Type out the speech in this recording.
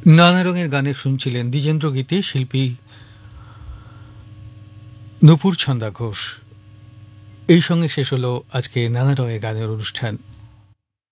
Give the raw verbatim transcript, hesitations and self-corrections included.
নানা রঙের গানে শুনছিলেন দ্বিজেন্দ্র গীতে শিল্পী নূপুর ছন্দা ঘোষ। এই সঙ্গে শেষ হলো আজকে নানা রঙের গানের অনুষ্ঠান।